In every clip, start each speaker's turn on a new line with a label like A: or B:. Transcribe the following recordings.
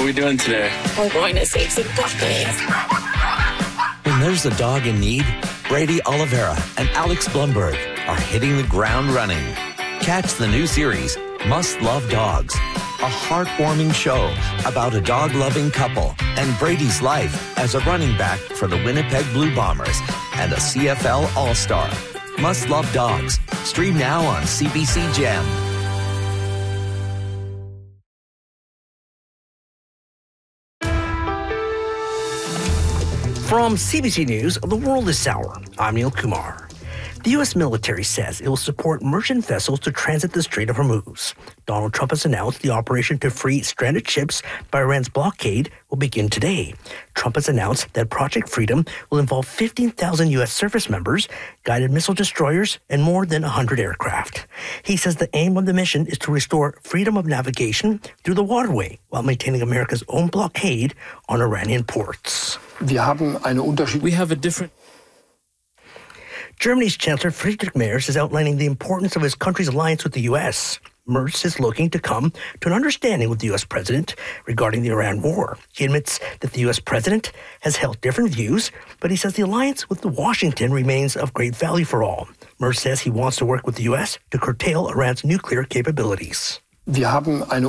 A: we doing today?
B: We're going to save some puppies.
C: When there's a dog in need, Brady Oliveira and Alex Blumberg are hitting the ground running. Catch the new series, Must Love Dogs, a heartwarming show about a dog-loving couple and Brady's life as a running back for the Winnipeg Blue Bombers and a CFL All-Star. Must Love Dogs. Stream now on CBC Gem.
D: From CBC News, the world this hour, I'm Neil Kumar. The U.S. military says it will support merchant vessels to transit the Strait of Hormuz. Donald Trump has announced the operation to free stranded ships by Iran's blockade will begin today. Trump has announced that Project Freedom will involve 15,000 U.S. service members, guided missile destroyers, and more than 100 aircraft. He says the aim of the mission is to restore freedom of navigation through the waterway while maintaining America's own blockade on Iranian ports.
E: We have a different...
D: Germany's Chancellor Friedrich Merz is outlining the importance of his country's alliance with the U.S. Merz is looking to come to an understanding with the U.S. president regarding the Iran war. He admits that the U.S. president has held different views, but he says the alliance with Washington remains of great value for all. Merz says he wants to work with the U.S. to curtail Iran's nuclear capabilities.
E: We have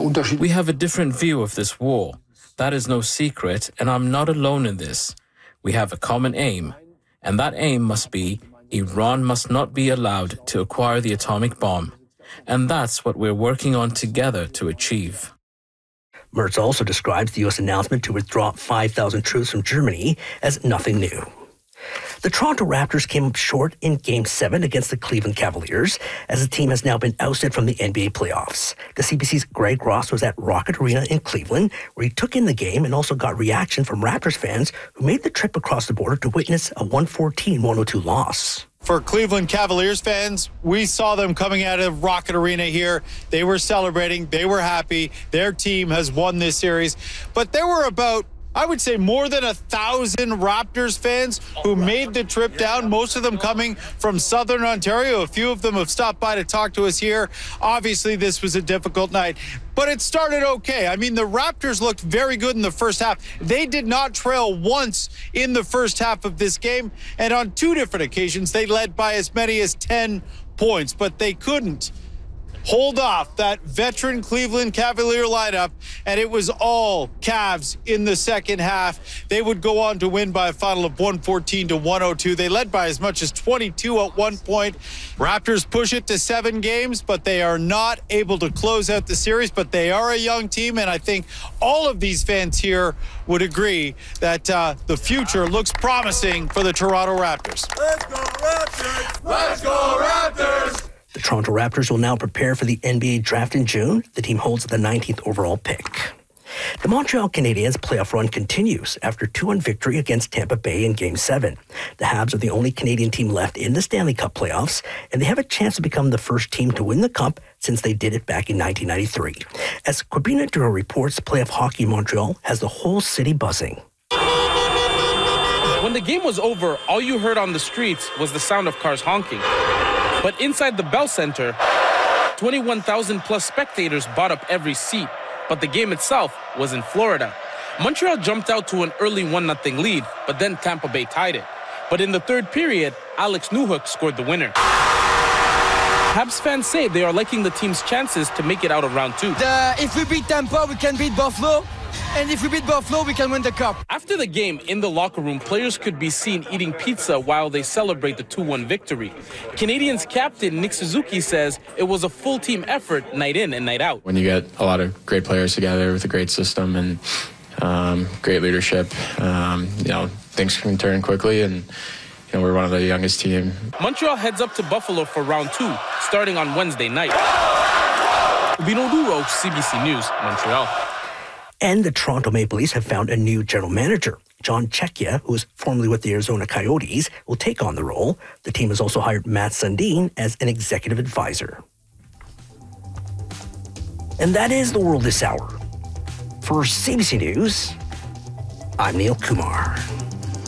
E: a different view of this war. That is no secret, and I'm not alone in this. We have a common aim, and that aim must be Iran must not be allowed to acquire the atomic bomb. And that's what we're working on together to achieve.
D: Merz also describes the U.S. announcement to withdraw 5,000 troops from Germany as nothing new. The Toronto Raptors came up short in Game 7 against the Cleveland Cavaliers, as the team has now been ousted from the NBA playoffs. The CBC's Greg Ross was at Rocket Arena in Cleveland, where he took in the game and also got reaction from Raptors fans who made the trip across the border to witness a 114-102 loss.
F: For Cleveland Cavaliers fans, we saw them coming out of Rocket Arena here. They were celebrating. They were happy. Their team has won this series. But there were about, I would say, more than 1,000 Raptors fans who made the trip down, most of them coming from Southern Ontario. A few of them have stopped by to talk to us here. Obviously, this was a difficult night, but it started okay. I mean, the Raptors looked very good in the first half. They did not trail once in the first half of this game, and on two different occasions, they led by as many as 10 points, but they couldn't hold off that veteran Cleveland Cavalier lineup, and it was all Cavs in the second half. They would go on to win by a final of 114-102. They led by as much as 22 at one point. Raptors push it to 7 games, but they are not able to close out the series, but they are a young team, and I think all of these fans here would agree that the future looks promising for the Toronto Raptors.
G: Let's go Raptors! Let's go Raptors!
D: The Toronto Raptors will now prepare for the NBA draft in June. The team holds the 19th overall pick. The Montreal Canadiens playoff run continues after 2-1 victory against Tampa Bay in Game 7. The Habs are the only Canadian team left in the Stanley Cup playoffs, and they have a chance to become the first team to win the Cup since they did it back in 1993. As Corbina Duro reports, playoff hockey in Montreal has the whole city buzzing.
H: When the game was over, all you heard on the streets was the sound of cars honking. But inside the Bell Center, 21,000 plus spectators bought up every seat. But the game itself was in Florida. Montreal jumped out to an early 1-0 lead, but then Tampa Bay tied it. But in the third period, Alex Newhook scored the winner. Habs fans say they are liking the team's chances to make it out of round 2.
I: If we beat Tampa, we can beat Buffalo. And if we beat Buffalo, we can win the Cup.
H: After the game, in the locker room, players could be seen eating pizza while they celebrate the 2-1 victory. Canadiens captain Nick Suzuki says it was a full team effort night in and night out.
J: When you get a lot of great players together with a great system and great leadership, things can turn quickly, and we're one of the youngest teams.
H: Montreal heads up to Buffalo for round 2, starting on Wednesday night. Corbina Duro, CBC News, Montreal.
D: And the Toronto Maple Leafs have found a new general manager. John Czechia, who was formerly with the Arizona Coyotes, will take on the role. The team has also hired Matt Sundin as an executive advisor. And that is the world this hour. For CBC News, I'm Neil Kumar.